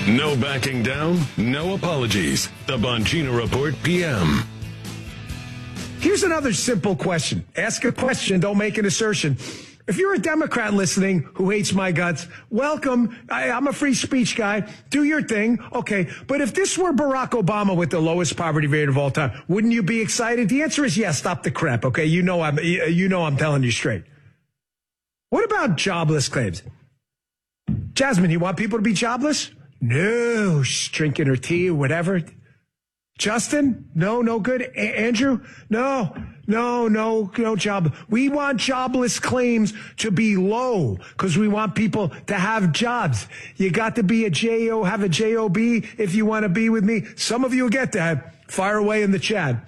No backing down, no apologies. The Bongino Report PM. Here's another simple question. Ask a question, don't make an assertion. If you're a Democrat listening who hates my guts, welcome. I'm a free speech guy. Do your thing. Okay. But if this were Barack Obama with the lowest poverty rate of all time, wouldn't you be excited? The answer is yes. Stop the crap. Okay. You know I'm telling you straight. What about jobless claims? Jasmine, you want people to be jobless? No. She's drinking her tea or whatever. Justin? No good. Andrew? No job. We want jobless claims to be low because we want people to have jobs. You got to be a J-O, have a J-O-B if you want to be with me. Some of you will get that. Fire away in the chat.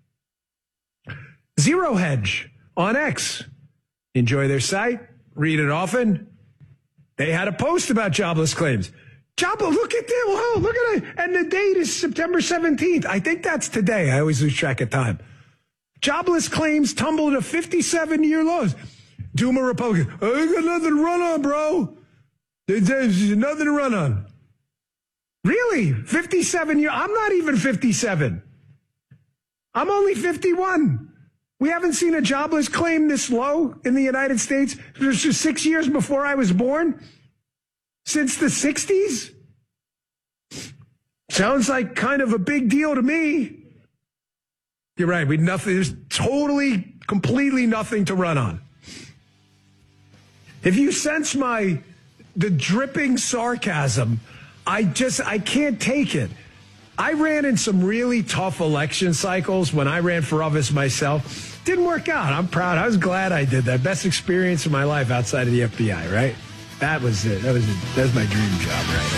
Zero Hedge on X. Enjoy their site. Read it often. They had a post about jobless claims. Look at that. Wow, look at it. And the date is September 17th. I think that's today. I always lose track of time. Jobless claims tumbled to 57-year lows. Doomer Republican. I ain't got nothing to run on, bro. There's nothing to run on. Really? 57 years? I'm not even 57. I'm only 51. We haven't seen a jobless claim this low in the United States. This was 6 years before I was born. Since the 60s? Sounds like kind of a big deal to me. You're right. There's completely nothing to run on. If you sense the dripping sarcasm, I can't take it. I ran in some really tough election cycles when I ran for office myself. Didn't work out. I'm proud. I was glad I did that. Best experience of my life outside of the FBI, right? That was it. That was my dream job, right?